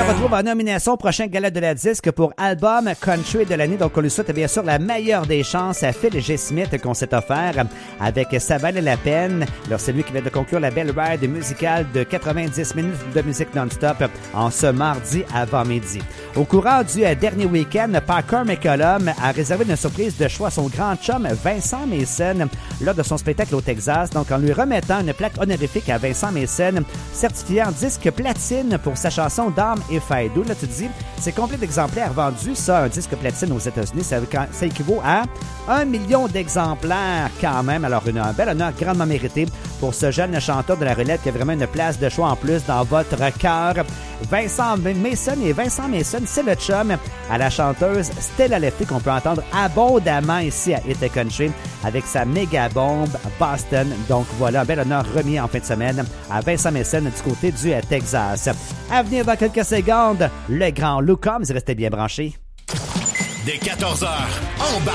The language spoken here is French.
retrouve en nomination au prochain gala de la disque pour album country de l'année. Donc, on lui souhaite bien sûr la meilleure des chances à Phil G. Smith qu'on s'est offert avec Ça valait la peine. Alors, c'est lui qui vient de conclure la belle ride musicale de 90 minutes de musique non-stop en ce mardi avant midi. Au courant du dernier week-end, Parker McCollum a réservé une surprise de choix à son grand chum Vincent Mason lors de son spectacle au Texas. Donc, en lui remettant une plaque honorifique à Vincent Mason, certifié en disque platine pour sa chanson D'âme et Faïdou. Là, tu te dis, c'est combien d'exemplaires vendus, ça, un disque platine aux États-Unis? Ça équivaut à 1 million d'exemplaires quand même. Alors, un bel honneur grandement mérité pour ce jeune chanteur de la relève qui a vraiment une place de choix en plus dans votre cœur. Vincent Mason, c'est le chum à la chanteuse Stella Lefty qu'on peut entendre abondamment ici à Hit Country avec sa méga bombe Boston. Donc voilà, un bel honneur remis en fin de semaine à Vincent Mason du côté du Texas. À venir dans quelques secondes, le grand Lou Combs, restez bien branchés. Dès 14h, embarque